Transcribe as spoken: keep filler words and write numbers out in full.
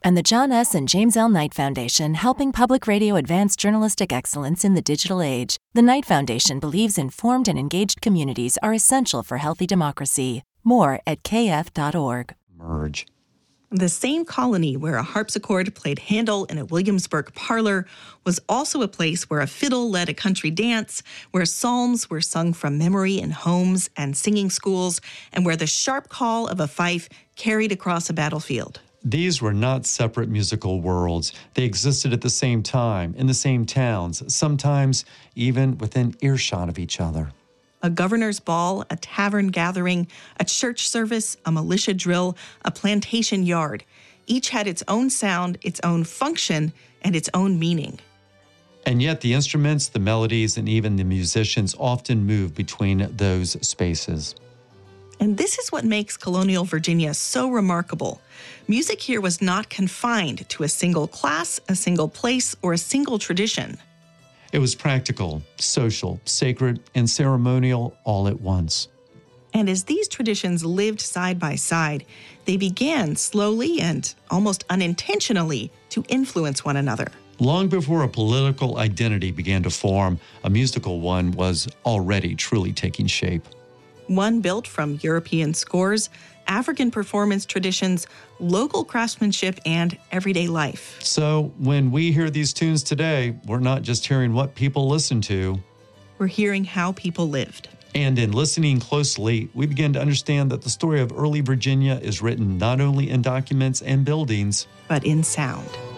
And the John S. and James L. Knight Foundation, helping public radio advance journalistic excellence in the digital age. The Knight Foundation believes informed and engaged communities are essential for healthy democracy. More at k f dot org. Merge. The same colony where a harpsichord played Handel in a Williamsburg parlor was also a place where a fiddle led a country dance, where psalms were sung from memory in homes and singing schools, and where the sharp call of a fife carried across a battlefield. These were not separate musical worlds. They existed at the same time, in the same towns, sometimes even within earshot of each other. A governor's ball, a tavern gathering, a church service, a militia drill, a plantation yard. Each had its own sound, its own function, and its own meaning. And yet the instruments, the melodies, and even the musicians often move between those spaces. And this is what makes colonial Virginia so remarkable. Music here was not confined to a single class, a single place, or a single tradition. It was practical, social, sacred, and ceremonial all at once. And as these traditions lived side by side, they began slowly and almost unintentionally to influence one another. Long before a political identity began to form, a musical one was already truly taking shape. One built from European scores, African performance traditions, local craftsmanship, and everyday life. So when we hear these tunes today, we're not just hearing what people listen to. We're hearing how people lived. And in listening closely, we begin to understand that the story of early Virginia is written not only in documents and buildings, but in sound.